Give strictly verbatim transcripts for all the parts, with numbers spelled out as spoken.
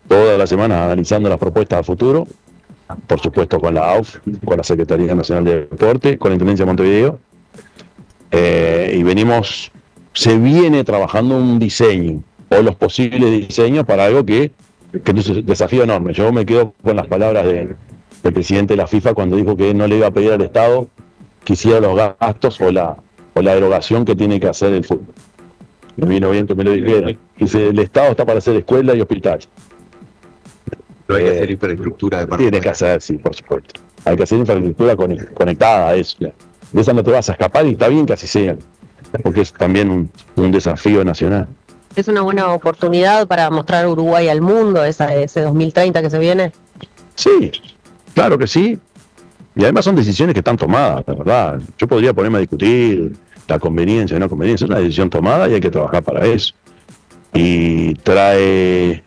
toda la semana analizando las propuestas a futuro, por supuesto con la A U F, con la Secretaría Nacional de Deporte, con la Intendencia de Montevideo, eh, y venimos, se viene trabajando un diseño, o los posibles diseños para algo que, que es un desafío enorme. Yo me quedo con las palabras de, del presidente de la FIFA cuando dijo que no le iba a pedir al Estado que hiciera los gastos o la, o la derogación que tiene que hacer el fútbol. Me vino bien que me lo dijera. Dice, el Estado está para hacer escuela y hospital. Pero hay que Eh, hacer infraestructura de Tiene que hacer, sí, por supuesto. Hay que hacer infraestructura conectada a eso. De esa no te vas a escapar y está bien que así sea, porque es también un, un desafío nacional. ¿Es una buena oportunidad para mostrar a Uruguay al mundo, esa, ese dos mil treinta que se viene? Sí, claro que sí. Y además son decisiones que están tomadas, la verdad. Yo podría ponerme a discutir la conveniencia o no conveniencia. Es una decisión tomada y hay que trabajar para eso. Y trae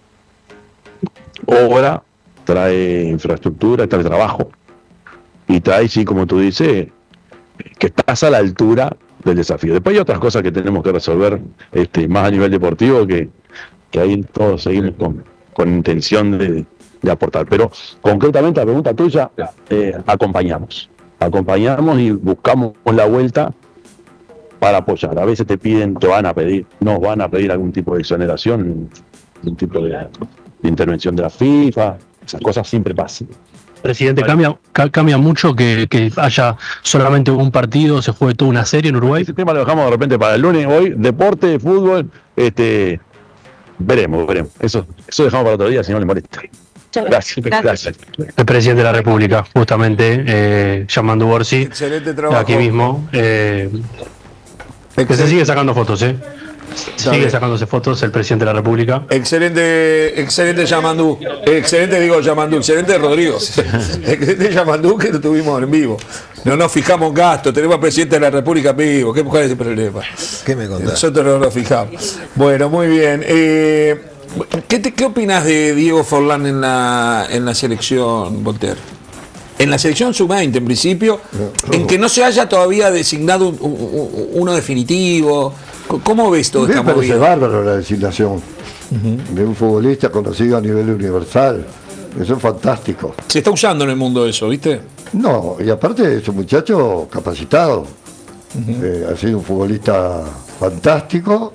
obra, trae infraestructura, trae trabajo. Y trae, sí, como tú dices, que estás a la altura del desafío. Después hay otras cosas que tenemos que resolver este, más a nivel deportivo, que, que ahí todos seguimos con, con intención de, de aportar. Pero concretamente la pregunta tuya, eh, acompañamos. Acompañamos y buscamos la vuelta para apoyar. A veces te piden, te van a pedir, nos van a pedir algún tipo de exoneración, algún tipo de, de intervención de la FIFA. Esas cosas siempre pasan. Presidente, ¿cambia, ca- cambia mucho que, que haya solamente un partido, se juegue toda una serie en Uruguay? Ese tema lo dejamos de repente para el lunes. Hoy, deporte, fútbol, este, veremos, veremos. Eso, eso dejamos para otro día, si no le molesta. Gracias, Gracias. gracias. El presidente de la República, justamente, eh, llamando Borsi, Excelente trabajo. aquí mismo, eh, que se sigue sacando fotos, ¿eh? Sigue sacándose fotos el presidente de la República. Excelente, excelente Yamandú. Excelente, digo Yamandú. Excelente Rodrigo. Excelente Yamandú que lo tuvimos en vivo. No nos fijamos en gasto. Tenemos al presidente de la República vivo. ¿Qué cuál es el problema? ¿Qué me contás? Nosotros no nos fijamos. Bueno, muy bien. Eh, ¿qué, te, ¿Qué opinas de Diego Forlán en la, en la selección, Voltaire? En la selección sub veinte, en principio, en que no se haya todavía designado un- un- uno definitivo. ¿Cómo ves todo Me esta parece movida? bárbaro la designación de un futbolista conocido a nivel universal. Eso es fantástico. Se está usando en el mundo eso, ¿viste? No, y aparte es un muchacho capacitado. Eh, ha sido un futbolista fantástico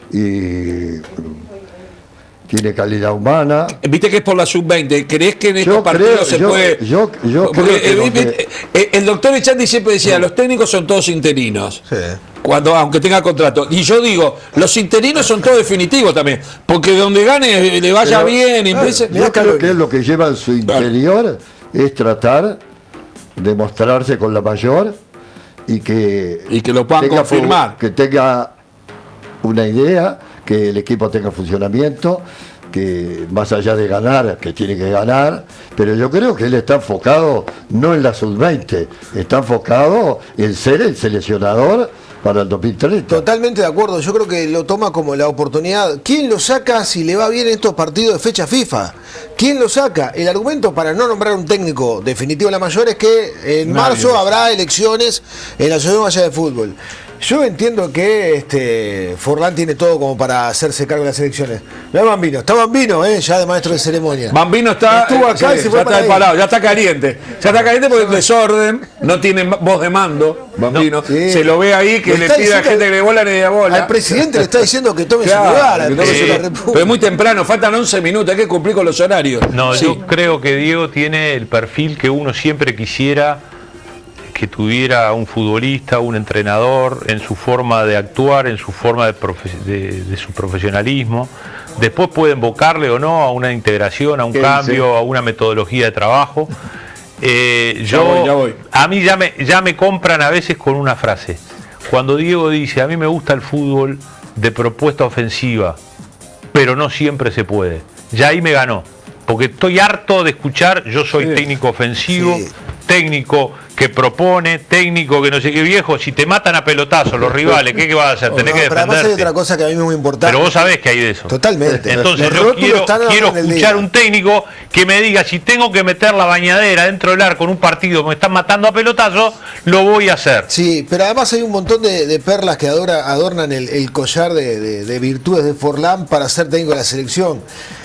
y tiene calidad humana. Viste que es por la sub veinte. ¿Crees que en estos Yo partidos creo- se yo- puede...? yo- yo Porque, creo que eh, donde- eh, eh, el doctor Echandi siempre decía, los técnicos son todos interinos. Sí. Cuando, aunque tenga contrato. Y yo digo, los interinos son todos definitivos también. Porque donde gane, eh, le vaya Pero, bien. Y claro, empiece- yo creo que es lo que lleva en su interior es tratar de mostrarse con la mayor y que, Y que lo puedan tenga fu- confirmar. que tenga una idea, que el equipo tenga funcionamiento, que más allá de ganar, que tiene que ganar, pero yo creo que él está enfocado no en la sub veinte, está enfocado en ser el seleccionador para el dos mil treinta. Totalmente de acuerdo, yo creo que lo toma como la oportunidad. ¿Quién lo saca si le va bien en estos partidos de fecha FIFA? ¿Quién lo saca? El argumento para no nombrar un técnico definitivo en la mayor es que en marzo habrá elecciones en la Asociación Uruguaya de Fútbol. Yo entiendo que este Forlán tiene todo como para hacerse cargo de las elecciones. No es Bambino, está Bambino, ¿eh? Ya de maestro de ceremonia. Bambino está, Estuvo acá sí, y se ya fue está para ahí. empalado, ya está caliente. Ya está caliente porque es desorden, no tiene voz de mando, Bambino. Sí. Se lo ve ahí que Le le está pide a diciendo- gente que le bola ni de bola. Al presidente le está diciendo que tome Claro, su lugar, al que tome presidente su- de la República. Pero es muy temprano, faltan once minutos, hay que cumplir con los horarios. No, Sí. yo creo que Diego tiene el perfil que uno siempre quisiera que tuviera un futbolista, un entrenador, en su forma de actuar, en su forma de, profe- de, de su profesionalismo. Después puede invocarle o no a una integración, a un ¿Qué cambio, dice? a una metodología de trabajo. Eh, Ya yo, voy, ya voy. A mí ya me, ya me compran a veces con una frase. Cuando Diego dice, a mí me gusta el fútbol de propuesta ofensiva, pero no siempre se puede. Ya ahí me ganó. Porque estoy harto de escuchar, yo soy Sí. técnico ofensivo, Sí. técnico que propone, técnico que no sé qué viejo, si te matan a pelotazos los rivales, ¿qué, qué vas a hacer? Tenés No, que pero además hay defenderte. otra cosa que a mí me es muy importante. Pero vos sabés que hay de eso. Totalmente. Entonces Los yo rótulos quiero, están a la quiero orden del escuchar día. un técnico que me diga, si tengo que meter la bañadera dentro del arco en un partido, me están matando a pelotazos, lo voy a hacer. Sí, pero además hay un montón de, de perlas que adora- adornan el, el collar de, de- de virtudes de Forlán para ser técnico de la selección.